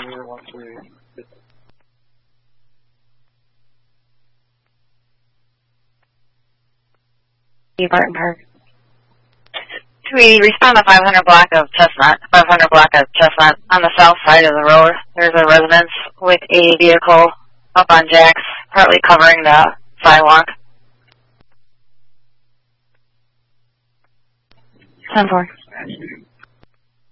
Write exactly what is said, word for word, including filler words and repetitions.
here once we get Barton Park. We respond to five hundred block of Chestnut, five hundred block of Chestnut on the south side of the road. There's a residence with a vehicle up on jacks, partly covering the sidewalk. ten four.